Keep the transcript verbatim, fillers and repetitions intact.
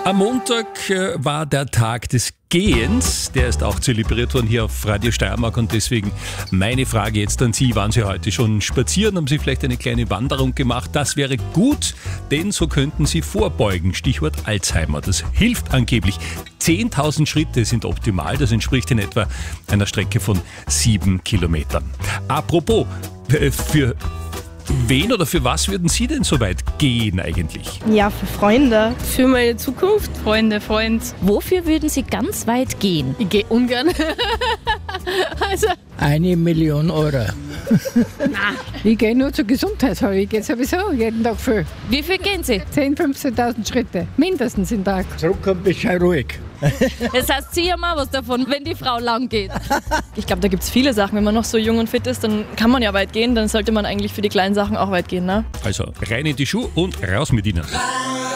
Am Montag äh, war der Tag des Gehens. Der ist auch zelebriert worden hier auf Radio Steiermark und deswegen meine Frage jetzt an Sie. Waren Sie heute schon spazieren? Haben Sie vielleicht eine kleine Wanderung gemacht? Das wäre gut, denn so könnten Sie vorbeugen. Stichwort Alzheimer. Das hilft angeblich. zehntausend Schritte sind optimal. Das entspricht in etwa einer Strecke von sieben Kilometern. Apropos, äh, für wen oder für was würden Sie denn so weit gehen eigentlich? Ja, für Freunde. Für meine Zukunft. Freunde, Freund. Wofür würden Sie ganz weit gehen? Ich gehe ungern. also. Eine Million Euro. Ich gehe nur zur Gesundheitshalle. Ich gehe sowieso jeden Tag viel. Wie viel gehen Sie? zehntausend, fünfzehntausend Schritte. Mindestens im Tag. Zurückkommt, bist du ruhig. Das heißt, Sie haben auch was davon, wenn die Frau lang geht. Ich glaube, da gibt es viele Sachen. Wenn man noch so jung und fit ist, dann kann man ja weit gehen. Dann sollte man eigentlich für die kleinen Sachen auch weit gehen, ne? Also rein in die Schuhe und raus mit ihnen.